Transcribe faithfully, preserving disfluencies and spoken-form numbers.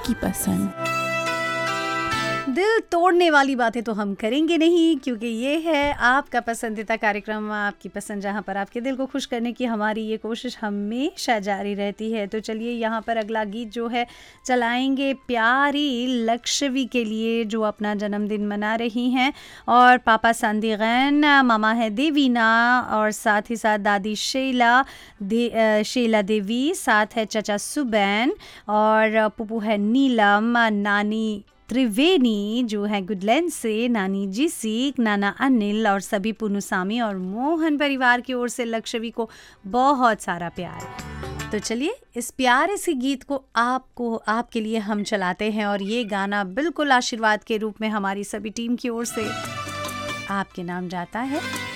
आपकी पसंद। दिल तोड़ने वाली बातें तो हम करेंगे नहीं, क्योंकि ये है आपका पसंदीदा कार्यक्रम आपकी पसंद, जहाँ पर आपके दिल को खुश करने की हमारी ये कोशिश हमेशा जारी रहती है। तो चलिए यहाँ पर अगला गीत जो है चलाएंगे प्यारी लक्ष्मी के लिए, जो अपना जन्मदिन मना रही हैं, और पापा संदीगन, मामा है देवीना, और साथ ही साथ दादी शीला दे शीला देवी, साथ है चाचा सुबैन, और पुपू है नीलम, नानी त्रिवेणी जो है गुडलैंड से, नानी जी सीख, नाना अनिल, और सभी पुनुसामी और मोहन परिवार की ओर से लक्ष्मी को बहुत सारा प्यार। तो चलिए इस प्यारे से गीत को आपको आपके लिए हम चलाते हैं, और ये गाना बिल्कुल आशीर्वाद के रूप में हमारी सभी टीम की ओर से आपके नाम जाता है।